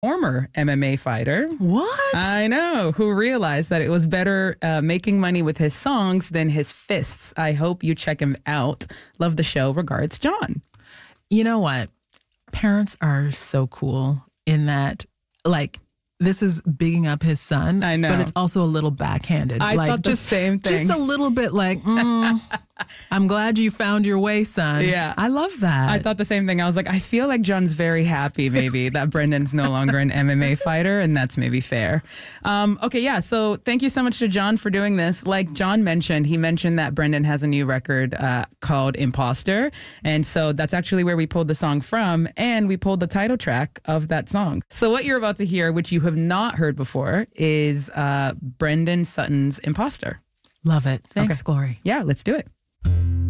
former MMA fighter. What? I know, who realized that it was better making money with his songs than his fists. I hope you check him out. Love the show. Regards, John. You know what? Parents are so cool in that, like, this is bigging up his son. I know. But it's also a little backhanded. I thought the same thing. Just a little bit like, I'm glad you found your way, son. Yeah. I love that. I thought the same thing. I was like, I feel like John's very happy maybe that Brendan's no longer an MMA fighter, and that's maybe fair. Okay, yeah. So thank you so much to John for doing this. Like John mentioned, he mentioned that Brendan has a new record called Imposter. And so that's actually where we pulled the song from, and we pulled the title track of that song. So what you're about to hear, which you have not heard before, is Brendan Sutton's Imposter. Love it. Thanks, Glory. Yeah, let's do it.